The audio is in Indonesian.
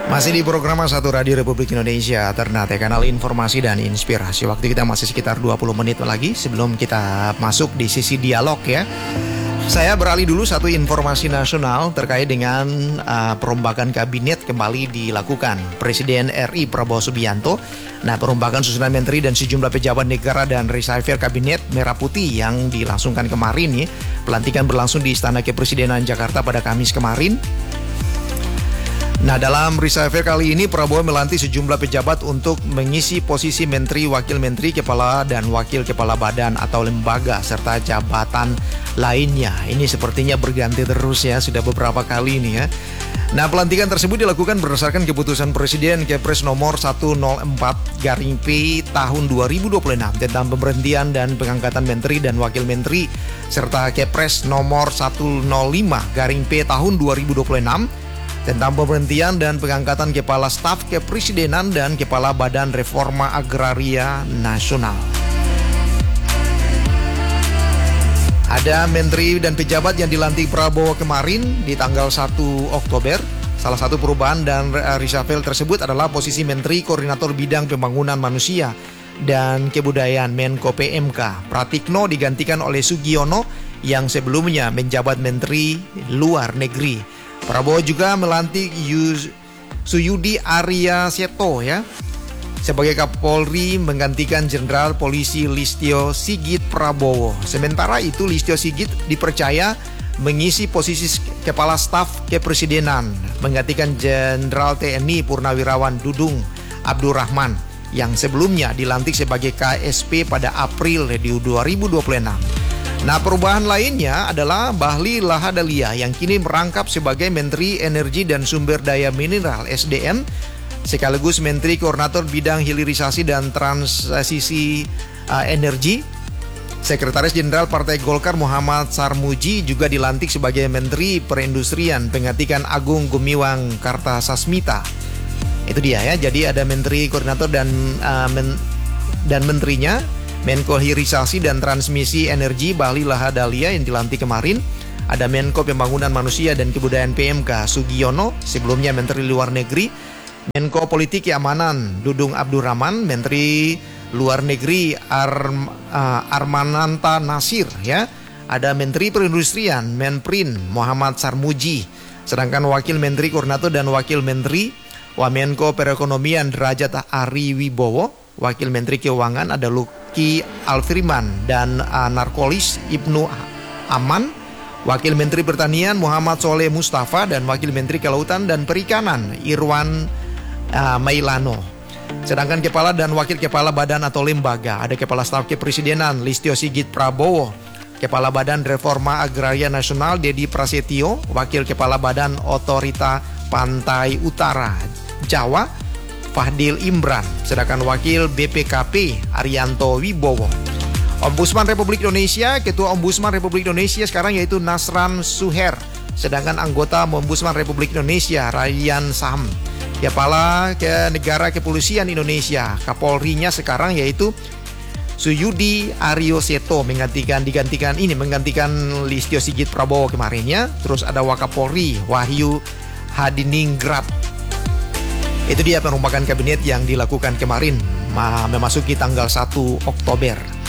Masih di program Satu Radio Republik Indonesia, Ternate, kanal informasi dan inspirasi. Waktu kita masih sekitar 20 menit lagi sebelum kita masuk di sisi dialog ya. Saya beralih dulu satu informasi nasional terkait dengan perombakan kabinet kembali dilakukan. Presiden RI Prabowo Subianto. Nah, perombakan susunan menteri dan sejumlah pejabat negara dan reshuffle kabinet Merah Putih yang dilangsungkan kemarin nih. Pelantikan berlangsung di Istana Kepresidenan Jakarta pada Kamis kemarin. Nah, dalam reshuffle kali ini Prabowo melantik sejumlah pejabat untuk mengisi posisi menteri, wakil menteri, kepala dan wakil kepala badan atau lembaga serta jabatan lainnya. Ini sepertinya berganti terus ya, sudah beberapa kali ini ya. Nah, pelantikan tersebut dilakukan berdasarkan keputusan Presiden Kepres nomor 104/P tahun 2026 tentang pemberhentian dan pengangkatan menteri dan wakil menteri serta Kepres nomor 105/P tahun 2026 tentang pemberhentian dan pengangkatan kepala staf kepresidenan dan kepala Badan Reforma Agraria Nasional. Ada menteri dan pejabat yang dilantik Prabowo kemarin di tanggal 1 Oktober. Salah satu perubahan dan reshuffle tersebut adalah posisi Menteri Koordinator Bidang Pembangunan Manusia dan Kebudayaan Menko PMK Pratikno digantikan oleh Sugiono yang sebelumnya menjabat Menteri Luar Negeri. Prabowo juga melantik Suyudi Arya Seto ya sebagai Kapolri menggantikan Jenderal Polisi Listio Sigit Prabowo. Sementara itu Listio Sigit dipercaya mengisi posisi Kepala Staf Kepresidenan menggantikan Jenderal TNI Purnawirawan Dudung Abdurrahman yang sebelumnya dilantik sebagai KSP pada April 2026. Nah, perubahan lainnya adalah Bahlil Lahadalia yang kini merangkap sebagai Menteri Energi dan Sumber Daya Mineral (SDM) sekaligus Menteri Koordinator Bidang Hilirisasi dan Transisi Energi. Sekretaris Jenderal Partai Golkar Muhammad Sarmuji juga dilantik sebagai Menteri Perindustrian penggantikan Agung Gumiwang Kartasasmita. Itu dia ya. Jadi ada Menteri Koordinator dan menterinya Menko Hilirisasi dan Transmisi Energi Bahlil Lahadalia yang dilantik kemarin. Ada Menko Pembangunan Manusia dan Kebudayaan PMK Sugiono, sebelumnya Menteri Luar Negeri. Menko Politik Keamanan Dudung Abdurrahman, Menteri Luar Negeri Armananta Nasir ya. Ada Menteri Perindustrian Menprin Muhammad Sarmuji. Sedangkan Wakil Menteri Koordinator dan Wakil Menteri Wamenko Perekonomian Derajat Ari Wibowo. Wakil Menteri Keuangan ada Luki Alfirman dan Narkolis Ibnu Aman. Wakil Menteri Pertanian Muhammad Soleh Mustafa dan Wakil Menteri Kelautan dan Perikanan Irwan Mailano. Sedangkan Kepala dan Wakil Kepala Badan atau Lembaga ada Kepala Staf Kepresidenan Listio Sigit Prabowo, Kepala Badan Reforma Agraria Nasional Dedi Prasetyo, Wakil Kepala Badan Otorita Pantai Utara Jawa Fahdil Imran, sedangkan Wakil BPKP Arianto Wibowo. Ombudsman Republik Indonesia, Ketua Ombudsman Republik Indonesia sekarang yaitu Nasran Suher, sedangkan anggota Ombudsman Republik Indonesia Ryan Sam. Kepala Negara Kepolisian Indonesia, Kapolrinya sekarang yaitu Suyudi Aryo Seto menggantikan Listio Sigit Prabowo kemarinnya. Terus ada Wakapolri Wahyu Hadiningrat. Itu dia perombakan kabinet yang dilakukan kemarin memasuki tanggal 1 Oktober.